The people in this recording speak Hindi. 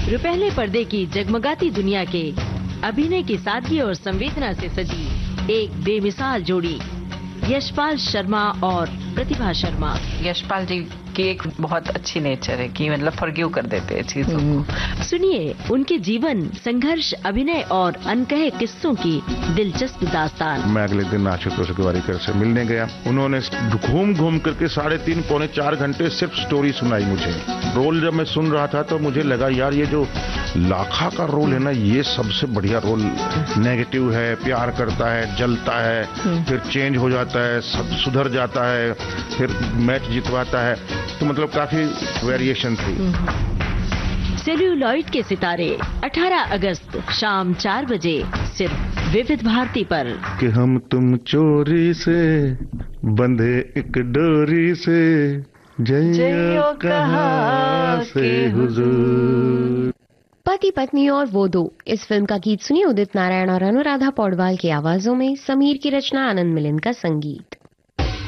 रुपहले पर्दे की जगमगाती दुनिया के अभिनय की सादगी और संवेदना से सजी एक बेमिसाल जोड़ी, यशपाल शर्मा और प्रतिभा शर्मा। यशपाल जी की एक बहुत अच्छी नेचर है कि मतलब फॉरगिव कर देते हैं चीजों को। सुनिए उनके जीवन, संघर्ष, अभिनय और अनकहे किस्सों की दिलचस्प दास्तान। मैं अगले दिन आशुतोष गोवारिकर से मिलने गया। उन्होंने घूम घूम करके 3.5 पौने 4 घंटे सिर्फ स्टोरी सुनाई मुझे। रोल जब मैं सुन रहा था तो मुझे लगा यार ये जो लाखा का रोल है ना, ये सबसे बढ़िया रोल। नेगेटिव है, प्यार करता है, जलता है, फिर चेंज हो जाता है, सुधर जाता है, फिर मैच जितवाता है, तो मतलब काफी वेरिएशन थी। सेल्यूलॉइड के सितारे 18 अगस्त शाम 4 बजे सिर्फ विविध भारती पर। कि हम तुम चोरी से बंधे एक डोरी से, जइयो कहाँ से हुजूर। पति पत्नी और वो दो, इस फिल्म का गीत सुनिए उदित नारायण और अनुराधा पौडवाल की आवाजों में, समीर की रचना, आनंद मिलिंद का संगीत।